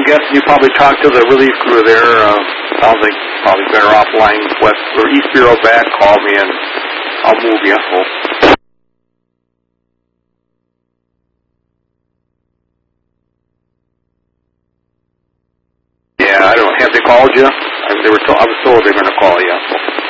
guess you probably talked to the relief crew there. Sounds like probably better off line west or East Bureau back. Call me and I'll move you. Yeah, I don't. Have they called you? I was told they were going to call you.